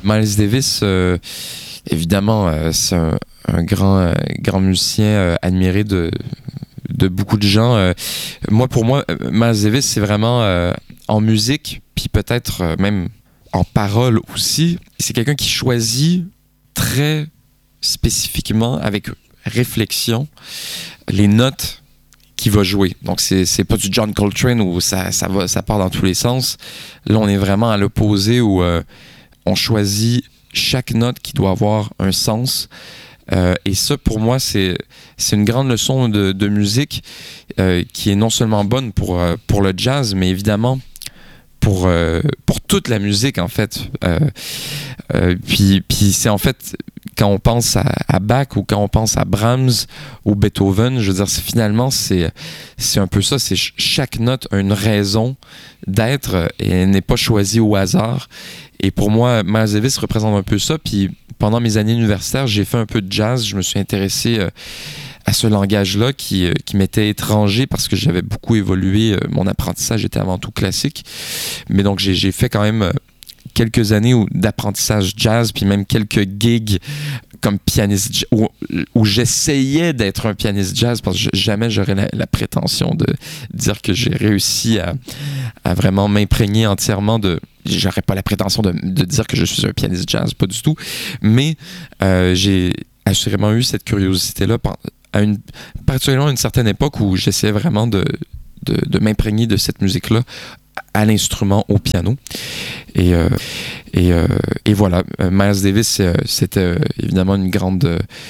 Miles Davis, évidemment, c'est un grand musicien admiré de beaucoup de gens. Pour moi, Miles Davis, c'est vraiment en musique, puis peut-être même en parole aussi. C'est quelqu'un qui choisit très spécifiquement, avec réflexion, les notes qu'il va jouer. Donc, c'est pas du John Coltrane où ça part dans tous les sens. Là, on est vraiment à l'opposé où on choisit chaque note qui doit avoir un sens. Et ça, pour moi, c'est une grande leçon de musique qui est non seulement bonne pour le jazz, mais évidemment pour toute la musique, en fait. Puis c'est en fait, quand on pense à Bach ou quand on pense à Brahms ou Beethoven, je veux dire, finalement, c'est un peu ça. C'est chaque note a une raison d'être et elle n'est pas choisie au hasard. Et pour moi, Miles Davis représente un peu ça. Puis pendant mes années universitaires, j'ai fait un peu de jazz. Je me suis intéressé à ce langage-là qui m'était étranger parce que j'avais beaucoup évolué. Mon apprentissage était avant tout classique. Mais donc, j'ai fait quand même quelques années d'apprentissage jazz, puis même quelques gigs comme pianiste, où j'essayais d'être un pianiste jazz, parce que jamais j'aurais la prétention de dire que j'ai réussi à vraiment m'imprégner entièrement de... J'aurais pas la prétention de dire que je suis un pianiste jazz, pas du tout, mais j'ai assurément eu cette curiosité-là particulièrement à une certaine époque où j'essayais vraiment de m'imprégner de cette musique-là à l'instrument, au piano. Et voilà, Miles Davis, c'était évidemment une grande